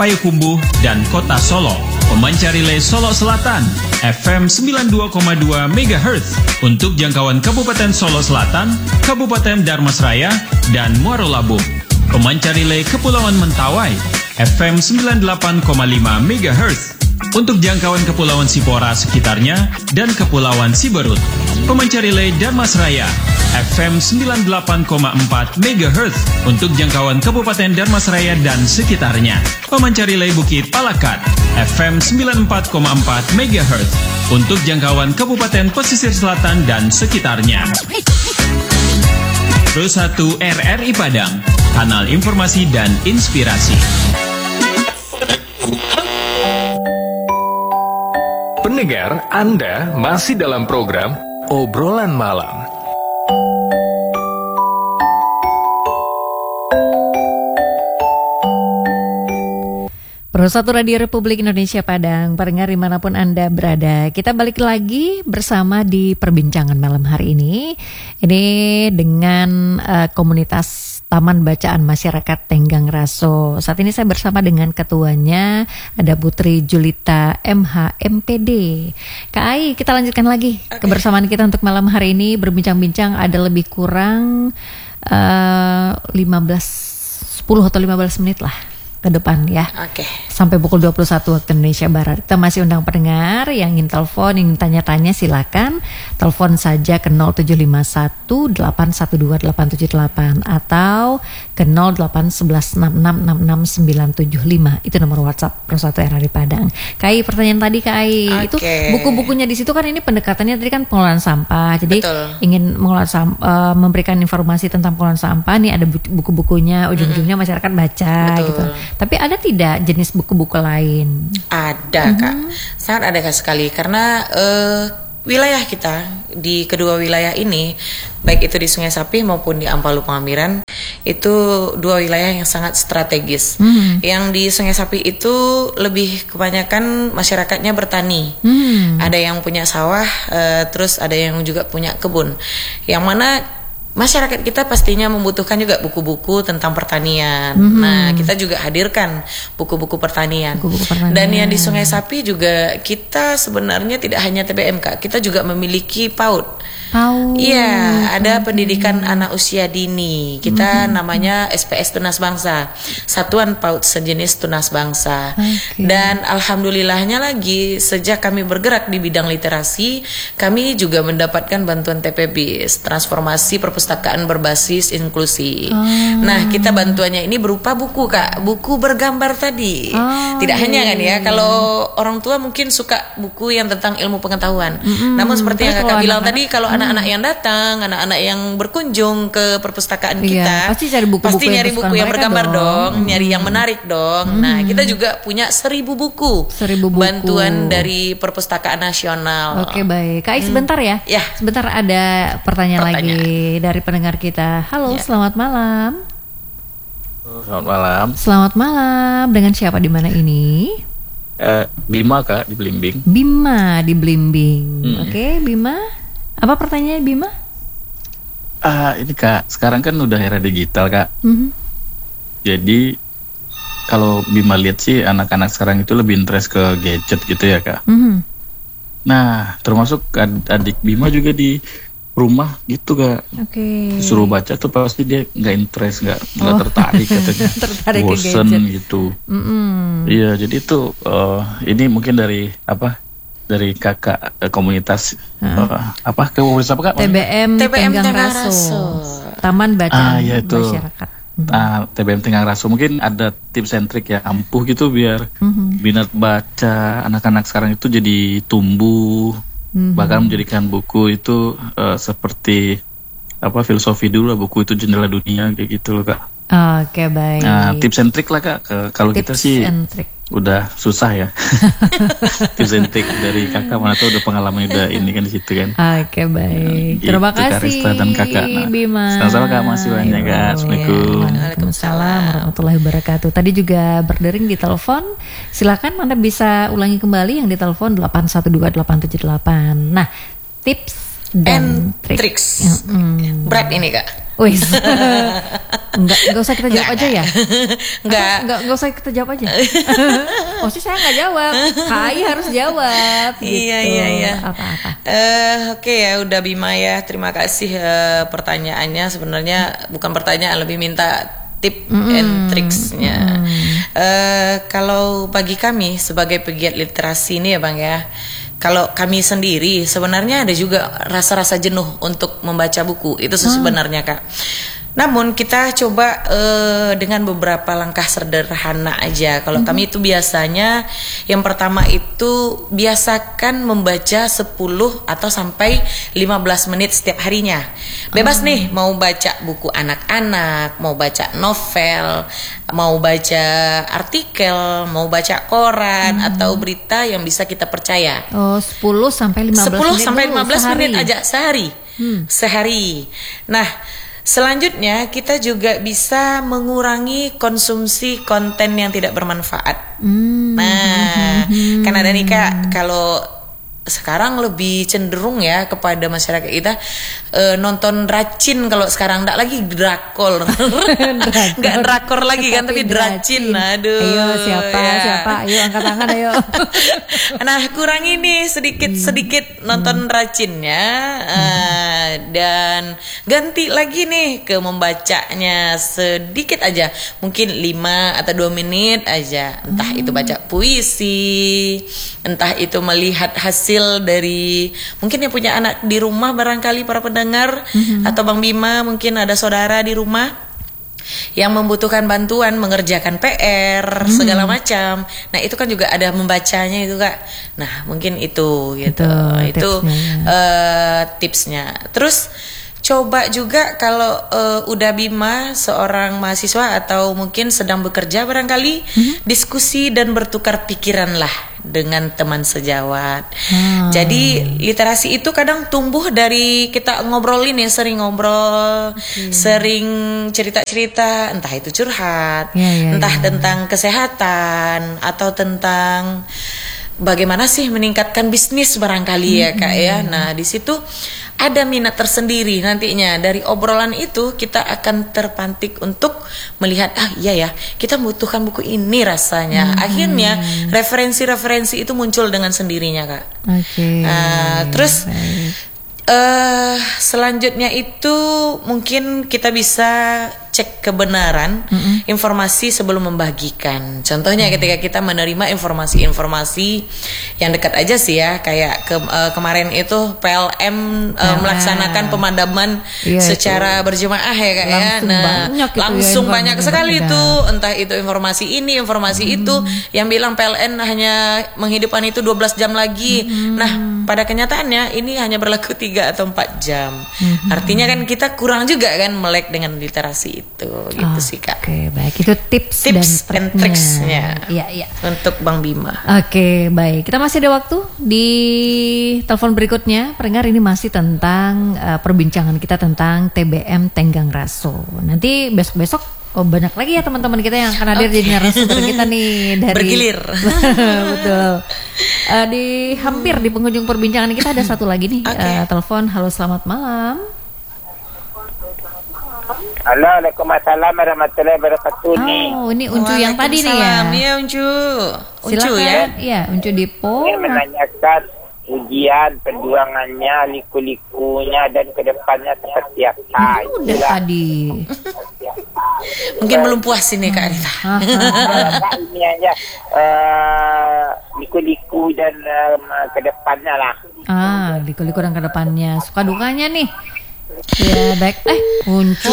Payakumbuh, dan Kota Solo. Pemancar relay Solo Selatan, FM 92,2 MHz untuk jangkauan Kabupaten Solo Selatan, Kabupaten Darmasraya, dan Muaro Labuh. Pemancar relay Kepulauan Mentawai, FM 98,5 MHz untuk jangkauan Kepulauan Sipora sekitarnya dan Kepulauan Siberut. Pemancar relay Darmasraya, FM 98,4 MHz untuk jangkauan Kabupaten Darmasraya dan sekitarnya. Pemancar relay Bukit Palakat, FM 94,4 MHz untuk jangkauan Kabupaten Pesisir Selatan dan sekitarnya. Pro 1 RRI Padang, kanal informasi dan inspirasi. Pendengar, Anda masih dalam program Obrolan Malam. Pro 1 Radio Republik Indonesia Padang, pendengar dimanapun Anda berada. Kita balik lagi bersama di perbincangan malam hari ini. Ini dengan komunitas Taman Bacaan Masyarakat Tenggang Raso. Saat ini saya bersama dengan ketuanya, ada Putri Julita MH MPD. Kak Ai, kita lanjutkan lagi kebersamaan kita untuk malam hari ini. Berbincang-bincang ada lebih kurang 10 atau 15 menit lah ke depan ya. Oke. Sampai pukul 21 waktu Indonesia Barat. Kita masih undang pendengar yang ingin telepon, ingin tanya-tanya, silakan telepon saja ke 0751-812-878 atau ke 0811666695. Itu nomor WhatsApp Pro 1 RRI Padang. Kai, pertanyaan tadi Kai, itu buku-bukunya di situ kan ini pendekatannya tadi kan pengelolaan sampah. Jadi ingin mengelola memberikan informasi tentang pengelolaan sampah, nih ada buku-bukunya, ujung-ujungnya masyarakat baca gitu. Tapi ada tidak jenis buku-buku lain? Ada Kak, sangat ada Kak sekali. Karena wilayah kita di kedua wilayah ini, baik itu di Sungai Sapi maupun di Ampalu Pangambiran, itu dua wilayah yang sangat strategis. Yang di Sungai Sapi itu lebih kebanyakan masyarakatnya bertani. Ada yang punya sawah, terus ada yang juga punya kebun. Yang mana masyarakat kita pastinya membutuhkan juga buku-buku tentang pertanian. Nah, kita juga hadirkan buku-buku pertanian. Dan yang di Sungai Sapi juga kita sebenarnya tidak hanya TBM Kak, kita juga memiliki PAUD. Iya, ada pendidikan anak usia dini. Kita namanya SPS Tunas Bangsa, Satuan PAUD Sejenis Tunas Bangsa. Dan alhamdulillahnya lagi, sejak kami bergerak di bidang literasi, kami juga mendapatkan bantuan TPBIS, Transformasi Perpustakaan Berbasis Inklusi. Nah, kita bantuannya ini berupa buku Kak, buku bergambar tadi. Tidak hanya kan ya, kalau orang tua mungkin suka buku yang tentang ilmu pengetahuan. Namun seperti yang Kakak bilang tadi, kalau anak-anak yang datang, anak-anak yang berkunjung ke perpustakaan kita, pasti cari buku-buku nyari buku yang bergambar dong, nyari yang menarik dong. Nah, kita juga punya 1000 buku bantuan dari Perpustakaan Nasional. Oke, baik. Kak, sebentar ya. Sebentar, ada pertanyaan lagi dari pendengar kita. Halo, selamat malam. Selamat malam. Selamat malam. Dengan siapa di mana ini? Bima Kak, di Blimbing. Bima di Blimbing. Oke, Bima. Apa pertanyaannya Bima? Ini Kak, sekarang kan udah era digital Kak. Jadi kalau Bima lihat sih anak-anak sekarang itu lebih interest ke gadget gitu ya Kak. Nah, termasuk adik Bima juga di rumah gitu Kak. Disuruh baca tuh pasti dia nggak interest, nggak tertarik katanya. Tertarik bosen ke gadget gitu. Iya, jadi itu ini mungkin dari dari kakak komunitas komunitas apa Kak? TBM Tenggang Raso, Taman Bacaan Masyarakat. TBM Tenggang Raso, mungkin ada tips and trick ya ampuh gitu biar minat baca anak-anak sekarang itu jadi tumbuh, bahkan menjadikan buku itu seperti filosofi dulu lah, buku itu jendela dunia kayak gitu loh Kak. Oke, baik. Nah, tips and trick lah Kak, kalau kita sih udah susah ya. Tips and trick dari kakak, mana tahu udah pengalaman udah ini kan di situ kan. Oke, baik. Terima kasih dan kakak. Bima. Sama-sama Kak, masih banyak Kak. Assalamualaikum. Waalaikumsalam warahmatullahi wabarakatuh. Tadi juga berdering di telepon. Silakan Anda bisa ulangi kembali yang di telepon 812-878. Nah, tips dan tricks. Berat ini Kak. Wis. Enggak usah kita jawab aja ya. Enggak usah kita jawab aja. Oh sih saya nggak jawab. Kai harus jawab gitu. Iya. Apa-apa. Oke ya udah Bima ya. Terima kasih pertanyaannya. Sebenarnya bukan pertanyaan, lebih minta tip and tricksnya. Kalau bagi kami sebagai pegiat literasi ini ya Bang ya, kalau kami sendiri sebenarnya ada juga rasa-rasa jenuh untuk membaca buku itu sebenarnya Kak. Namun kita coba dengan beberapa langkah sederhana aja. Kalau kami itu biasanya yang pertama itu biasakan membaca 10 atau sampai 15 menit setiap harinya. Bebas nih mau baca buku anak-anak, mau baca novel, mau baca artikel, mau baca koran atau berita yang bisa kita percaya. Oh, 10 sampai 15 menit. 10 sampai 15 menit aja sehari. Sehari. Nah, selanjutnya kita juga bisa mengurangi konsumsi konten yang tidak bermanfaat. Nah, kan ada nih Kak, kalau sekarang lebih cenderung ya kepada masyarakat kita nonton racin. Kalau sekarang enggak lagi drakor. Enggak drakor lagi kan, tapi dracin. Aduh. Ayo siapa? Ayo angkat tangan ayo. Nah, kurangi nih sedikit nonton racinnya dan ganti lagi nih ke membacanya sedikit aja. Mungkin 5 atau 2 menit aja. Entah itu baca puisi, entah itu melihat hasil dari mungkin yang punya anak di rumah, barangkali para pendengar atau Bang Bima mungkin ada saudara di rumah yang membutuhkan bantuan mengerjakan PR segala macam. Nah, itu kan juga ada membacanya itu Kak. Nah, mungkin itu gitu. Itu tipsnya. Terus coba juga kalau udah Bima seorang mahasiswa atau mungkin sedang bekerja barangkali, diskusi dan bertukar pikiran lah dengan teman sejawat. Jadi literasi itu kadang tumbuh dari kita ngobrolin ya, sering ngobrol, sering cerita-cerita, entah itu curhat, entah tentang kesehatan atau tentang bagaimana sih meningkatkan bisnis barangkali ya Kak ya. Nah, di situ ada minat tersendiri nantinya. Dari obrolan itu kita akan terpantik untuk melihat, iya ya, kita membutuhkan buku ini rasanya. Akhirnya referensi-referensi itu muncul dengan sendirinya Kak. Terus selanjutnya itu mungkin kita bisa cek kebenaran informasi sebelum membagikan. Contohnya ketika kita menerima informasi-informasi yang dekat aja sih ya, kayak kemarin itu PLM melaksanakan pemadaman secara berjemaah ya Kak ya. Nah, langsung banyak sekali itu, entah itu informasi ini, informasi itu yang bilang PLN hanya menghidupkan itu 12 jam lagi. Nah, pada kenyataannya ini hanya berlaku 3 atau 4 jam. Artinya kan kita kurang juga kan melek dengan literasi itu, gitu sih Kak. Oke, baik, itu tips dan triksnya iya. untuk Bang Bima. Oke, baik, kita masih ada waktu di telepon berikutnya. Pendengar, ini masih tentang perbincangan kita tentang TBM Tenggang Raso. Nanti besok-besok banyak lagi ya teman-teman kita yang akan hadir jadi narasumber kita nih dari bergilir. Betul. Hampir di penghujung perbincangan kita ada satu lagi nih telepon. Halo, selamat malam. Halo, Waalaikumsalam warahmatullahi wabarakatuh. Oh, ini Uncu yang tadi nih ya. Iya, Uncu. Uncu ya. Iya, Uncu Dipo. Saya menanyakan ujian, perjuangannya, liku-likunya dan kedepannya seperti apa. Udah tadi. Mungkin belum puas ini Kak Rita. Ini aja liku-liku dan kedepannya lah. Liku-liku dan kedepannya. Suka dukanya nih. Ya baik. Uncu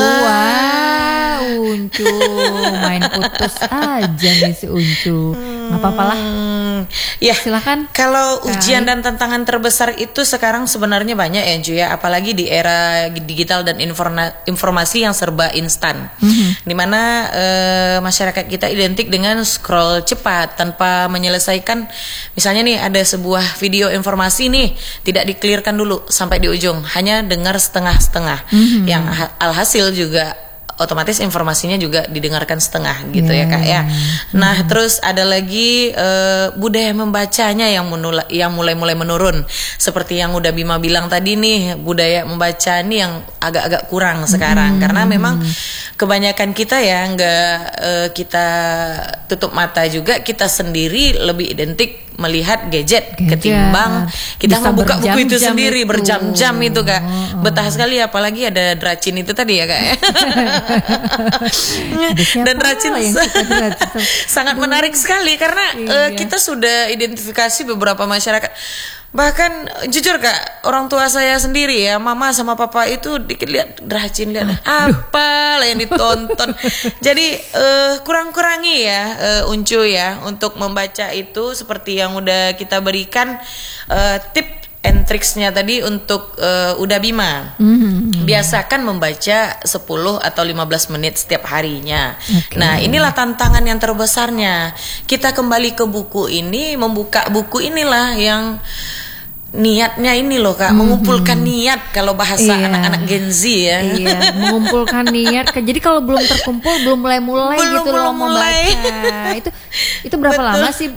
Uncu main putus aja nih si Uncu. Nggak apa-apa lah. Ya, silakan. Kalau ujian dan tantangan terbesar itu sekarang sebenarnya banyak ya Uncu ya, apalagi di era digital dan informasi yang serba instan. Dimana masyarakat kita identik dengan scroll cepat tanpa menyelesaikan. Misalnya nih ada sebuah video informasi nih, tidak di-clearkan dulu sampai di ujung, hanya dengar setengah-setengah. Yang alhasil juga otomatis informasinya juga didengarkan setengah gitu ya Kak ya. Nah terus ada lagi budaya membacanya yang mulai menurun. Seperti yang udah Bima bilang tadi nih, budaya membaca ini yang agak-agak kurang sekarang. Karena memang kebanyakan kita ya nggak kita tutup mata juga, kita sendiri lebih identik melihat gadget ketimbang kita bisa ngebuka buku itu berjam-jam sendiri itu. berjam-jam itu Kak. Betah sekali, apalagi ada Dracin itu tadi ya Kak ya. Dan Dracin sangat menarik sekali karena kita sudah identifikasi beberapa masyarakat. Bahkan jujur Kak, orang tua saya sendiri ya, mama sama papa itu dikit lihat Dracin, lihat apa lah yang ditonton. Jadi kurang-kurangi ya Uncu ya untuk membaca itu, seperti yang udah kita berikan tip and tricksnya tadi untuk Uda Bima. Biasakan membaca 10 atau 15 menit setiap harinya. Nah inilah tantangan yang terbesarnya. Kita kembali ke buku ini, membuka buku inilah yang niatnya ini loh Kak, mengumpulkan niat kalau bahasa anak-anak Gen Z ya. Iya, mengumpulkan niat. Jadi kalau belum terkumpul, belum mulai gitu loh membaca. Itu berapa lama sih?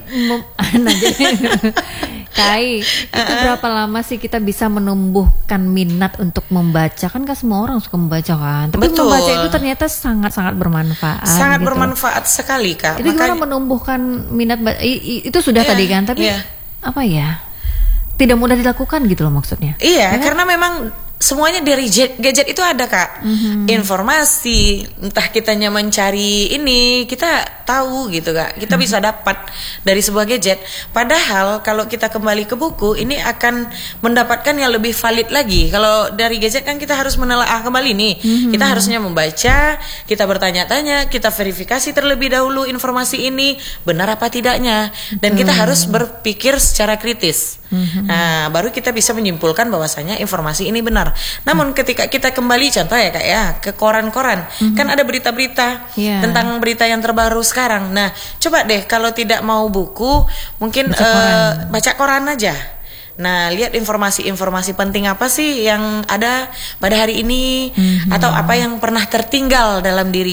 Kai, itu berapa lama sih kita bisa menumbuhkan minat untuk membaca? Kan gak semua orang suka membaca kan. Tapi membaca itu ternyata sangat-sangat bermanfaat. Sangat gitu. Bermanfaat sekali Kak. Itu gimana menumbuhkan minat itu sudah tadi kan, tapi apa ya? Tidak mudah dilakukan gitu loh maksudnya. Iya, karena memang semuanya dari gadget itu ada Kak. Informasi, entah kitanya mencari ini, kita tahu gitu Kak. Kita bisa dapat dari sebuah gadget. Padahal kalau kita kembali ke buku, ini akan mendapatkan yang lebih valid lagi. Kalau dari gadget kan kita harus menelaah kembali nih. Kita harusnya membaca, kita bertanya-tanya, kita verifikasi terlebih dahulu informasi ini benar apa tidaknya. Dan kita harus berpikir secara kritis. Nah, baru kita bisa menyimpulkan bahwasanya informasi ini benar. Namun ketika kita kembali contoh ya Kak ya ke koran-koran, kan ada berita-berita tentang berita yang terbaru sekarang. Nah, coba deh kalau tidak mau buku, mungkin baca koran aja. Nah, lihat informasi-informasi penting apa sih yang ada pada hari ini, atau apa yang pernah tertinggal dalam diri